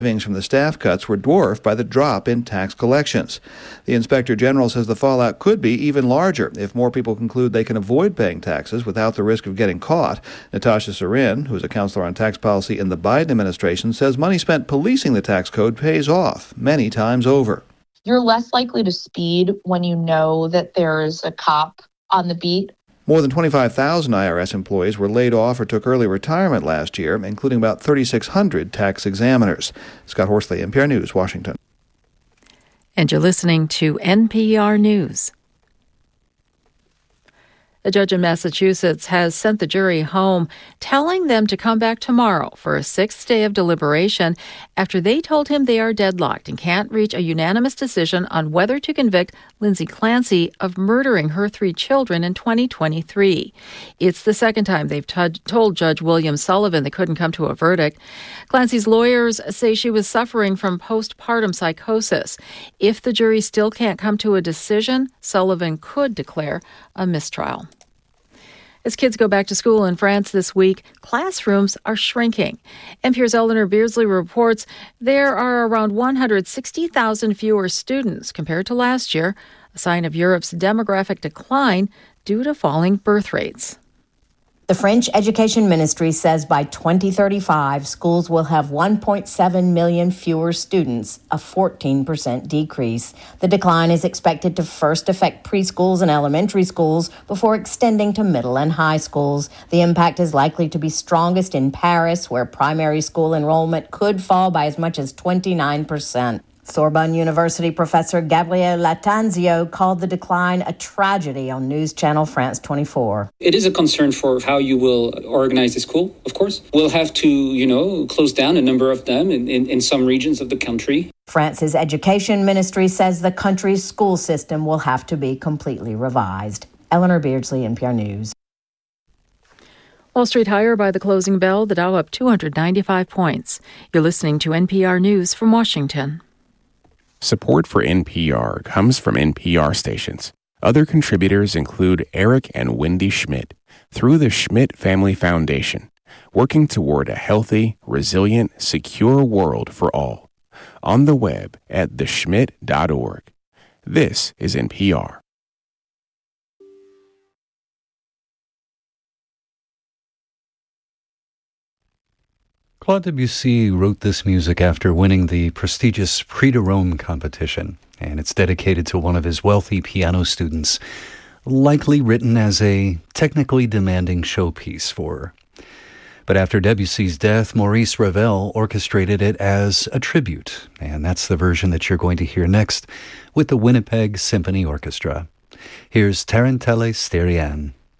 Savings from the staff cuts were dwarfed by the drop in tax collections. The Inspector General says the fallout could be even larger if more people conclude they can avoid paying taxes without the risk of getting caught. Natasha Sarin, who is a counselor on tax policy in the Biden administration, says money spent policing the tax code pays off many times over. You're less likely to speed when you know that there's a cop on the beat. More than 25,000 IRS employees were laid off or took early retirement last year, including about 3,600 tax examiners. Scott Horsley, NPR News, Washington. And you're listening to NPR News. A judge in Massachusetts has sent the jury home, telling them to come back tomorrow for a sixth day of deliberation after they told him they are deadlocked and can't reach a unanimous decision on whether to convict Lindsay Clancy of murdering her 3 children in 2023. It's the second time they've told Judge William Sullivan they couldn't come to a verdict. Clancy's lawyers say she was suffering from postpartum psychosis. If the jury still can't come to a decision, Sullivan could declare a mistrial. As kids go back to school in France this week, classrooms are shrinking. NPR's Eleanor Beardsley reports there are around 160,000 fewer students compared to last year, a sign of Europe's demographic decline due to falling birth rates. The French Education Ministry says by 2035, schools will have 1.7 million fewer students, a 14% decrease. The decline is expected to first affect preschools and elementary schools before extending to middle and high schools. The impact is likely to be strongest in Paris, where primary school enrollment could fall by as much as 29%. Sorbonne University professor Gabriel Latanzio called the decline a tragedy on News Channel France 24. It is a concern for how you will organize the school, of course. We'll have to, close down a number of them in some regions of the country. France's education ministry says the country's school system will have to be completely revised. Eleanor Beardsley, NPR News. Wall Street higher by the closing bell, the Dow up 295 points. You're listening to NPR News from Washington. Support for NPR comes from NPR stations. Other contributors include Eric and Wendy Schmidt through the Schmidt Family Foundation, working toward a healthy, resilient, secure world for all. On the web at theschmidt.org. This is NPR. Claude Debussy wrote this music after winning the prestigious Prix de Rome competition, and it's dedicated to one of his wealthy piano students, likely written as a technically demanding showpiece for her. But after Debussy's death, Maurice Ravel orchestrated it as a tribute, and that's the version that you're going to hear next with the Winnipeg Symphony Orchestra. Here's Tarantelle Sterian.